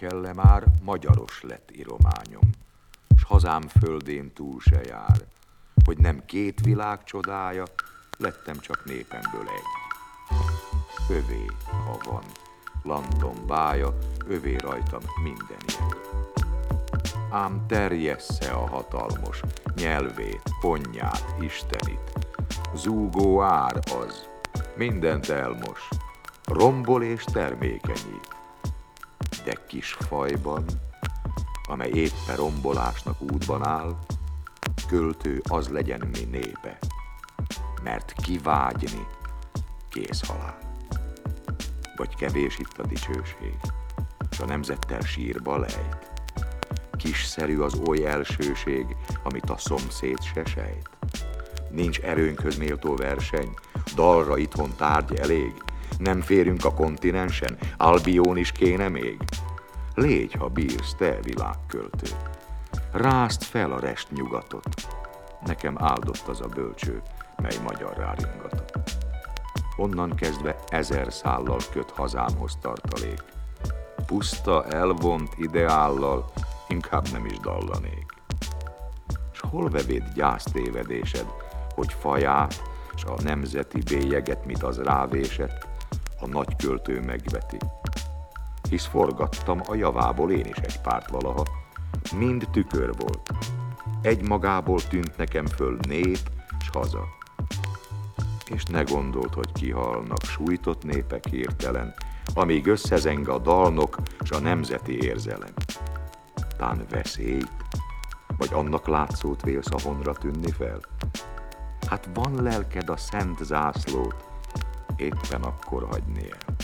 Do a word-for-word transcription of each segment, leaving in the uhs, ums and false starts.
kell-e már, magyaros lett irományom, s hazám földén túl se jár, hogy nem két világ csodája, lettem csak népemből egy. Övé, ha van, lantom bája, övé rajtam minden jel. Ám terjessze a hatalmos nyelvét, honnyát, istenit. Zúgó ár az, mindent elmos, rombol és termékenyít. De kis fajban, amely éppen rombolásnak útban áll, költő az legyen mi népe, mert kivágyni kész halál. Vagy kevés itt a dicsőség, s a nemzettel sírba lejt. Kisszerű az oly elsőség, amit a szomszéd se sejt. Nincs erőnkhöz méltó verseny, dalra itthon tárgy elég, nem férünk a kontinensen, Albion is kéne még. Légy, ha bírsz, te világköltő, rázd fel a rest nyugatot, nekem áldott az a bölcső, mely magyarrá ringatott. Onnan kezdve ezer szállal köt hazámhoz tartalék, puszta, elvont ideállal inkább nem is dallanék. S hol vevéd gyásztévedésed, hogy faját, s a nemzeti bélyeget, mit az rávésett, a nagy költő megveti. Hisz forgattam a javából én is egy párt valaha, mind tükör volt. Egy magából tűnt nekem föl nép s haza. És ne gondolt, hogy kihalnak sújtott népek hirtelen, amíg összezeng a dalnok s a nemzeti érzelem. Tán veszélyt, vagy annak látszót vélsz a honra tűnni fel? Hát van lelked a szent zászlót, éppen akkor hagyni el.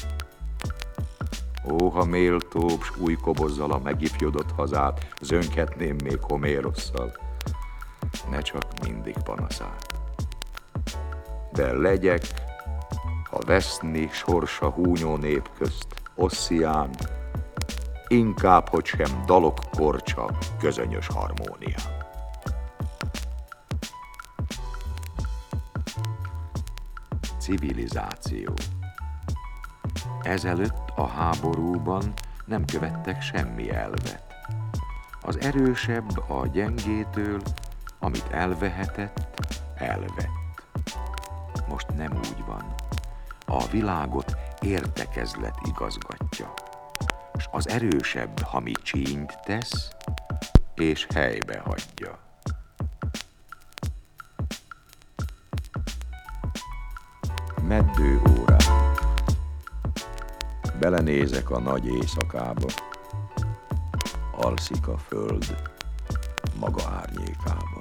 Ó, ha méltóbb s új kobozzal a megifjodott hazát zönkhetném még Homérosszal, ne csak mindig panaszát. De legyek, ha veszni sorsa húnyó nép közt, Osszián, inkább, hogy sem dalok korcsa közönyös harmónián. Civilizáció. Ezelőtt a háborúban nem követtek semmi elvet. Az erősebb a gyengétől, amit elvehetett, elvett. Most nem úgy van. A világot értekezlet igazgatja, s az erősebb, ha mi csínyt tesz, és helybe hagyja. Meddő órán. Belenézek a nagy éjszakába, alszik a föld maga árnyékába.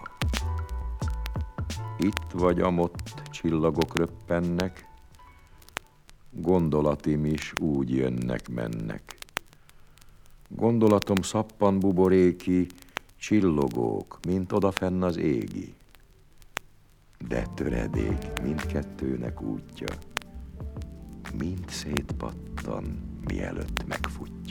Itt vagy amott csillagok röppennek, gondolatim is úgy jönnek-mennek. Gondolatom szappan buboréki, csillogók, mint odafenn az égi. De töredék mindkettőnek útja, mind szétpattan, mielőtt megfutja.